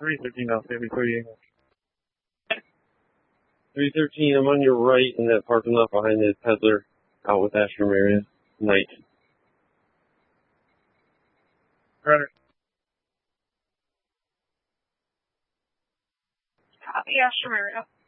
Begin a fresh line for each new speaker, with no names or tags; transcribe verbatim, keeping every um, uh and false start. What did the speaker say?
three thirteen, I'll stay before you.
three thirteen, I'm on your right in that parking lot behind the peddler out with Ashram area. Night.
Runner.
Copy, Ashram area.